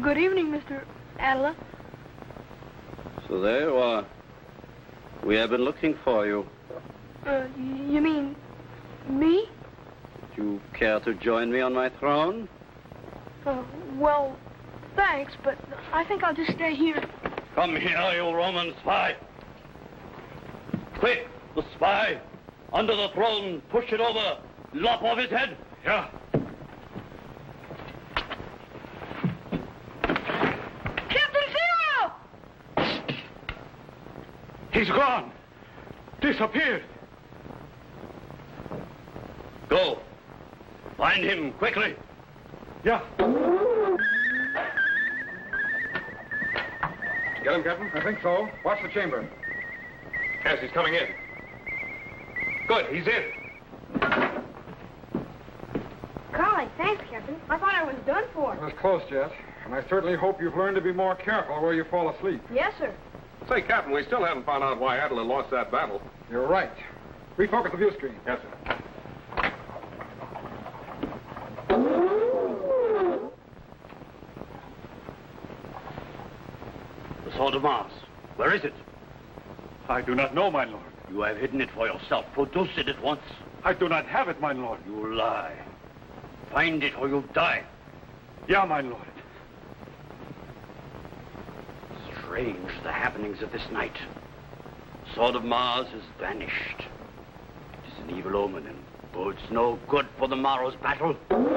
Good evening, Mr. Adler. So there you are. We have been looking for you. You mean me? Do you care to join me on my throne? Well, thanks, but I think I'll just stay here. Come here, you Roman spy. Quick, the spy. Under the throne, push it over. Lop off his head. Yeah. Captain Zero! He's gone. Disappeared. Go. Find him quickly. Yeah. Get him, Captain? I think so. Watch the chamber. Yes, he's coming in. Good, he's in. Golly, thanks, Captain. I thought I was done for. It was close, Jet. And I certainly hope you've learned to be more careful where you fall asleep. Yes, sir. Say, Captain, we still haven't found out why Adler lost that battle. You're right. Refocus the view screen. Yes, sir. The Sword of Mars. Where is it? I do not know, my lord. You have hidden it for yourself. Produce it at once. I do not have it, my lord. You lie. Find it or you'll die. Yeah, my lord. Strange, the happenings of this night. Sword of Mars has vanished. It is an evil omen and bodes no good for the morrow's battle.